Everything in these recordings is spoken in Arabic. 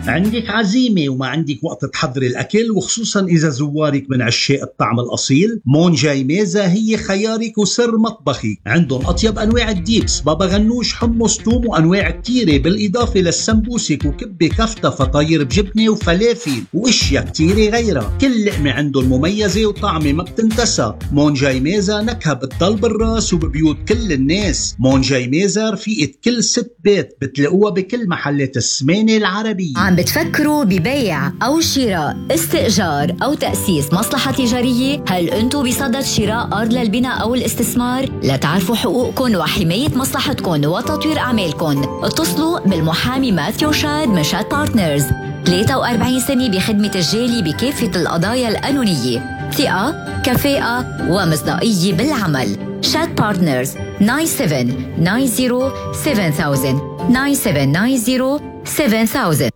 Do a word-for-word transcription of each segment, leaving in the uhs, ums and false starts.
عندك عزيمة وما عندك وقت تحضري الأكل، وخصوصا إذا زوارك من عشاق الطعم الأصيل، مون جاي ميزة هي خيارك وسر مطبخي. عندهم أطيب أنواع الديبس، بابا غنوش، حمص، توم، وأنواع كتيرة، بالإضافة للسمبوسك وكبة كفتة فطاير بجبنة وفلافل وإشياء كتيرة غيرها. كل لقمة عندهم مميزة وطعمة ما بتنتسى. مون جاي ميزة نكهة بتضل بالراس وببيوت كل الناس. مون جاي ميزة رفيقة كل ست بيت، بتلاقوها بكل محلات السمانة العربية. عم بتفكروا ببيع أو شراء، استئجار أو تأسيس مصلحة تجارية؟ هل أنتوا بصدد شراء أرض للبناء أو الاستثمار؟ لتعرفوا حقوقكم وحماية مصلحتكم وتطوير أعمالكم، اتصلوا بالمحامي ماثيو شاد من شاد بارتنرز. ثلاثة وأربعين سنة بخدمة الجالي بكافة القضايا القانونية، ثقة، كفاءة ومصداقية بالعمل. شاد بارتنرز ناين سفن ناين زيرو سفن ثاوزند ناين سفن ناين زيرو سفن ثاوزند.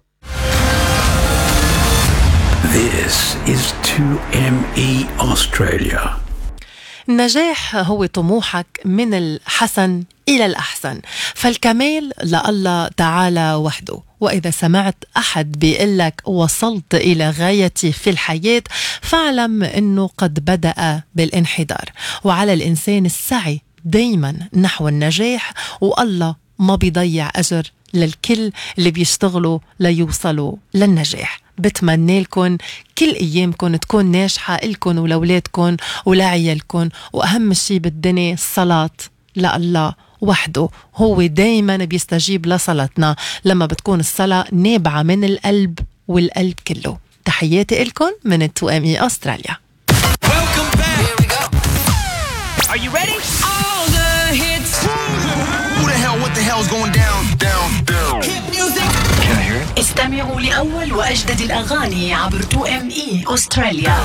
This is تو إم إي Australia. النجاح هو طموحك من الحسن إلى الأحسن، فالكمال لله تعالى وحده. وإذا سمعت أحد بيقلك وصلت إلى غايتي في الحياة، فاعلم أنه قد بدأ بالانحدار. وعلى الإنسان السعي دايما نحو النجاح، والله ما بيضيع أجر للكل اللي بيشتغلوا ليوصلوا للنجاح. بتمنى لكم كل أيامكم تكون ناجحة لكم ولولادكم ولعيالكم، وأهم شيء بالدنيا الصلاة لله وحده. هو دايما بيستجيب لصلاتنا لما بتكون الصلاة نابعة من القلب والقلب كله. تحياتي لكم من تو إم إي أستراليا. Welcome back. Here we go. Are you ready? All the hits. Who the hell, what the hell is going down, down, down? Hit music. Can I hear it? استمعوا لأول وأجدد الأغاني عبر تو إم إي أستراليا.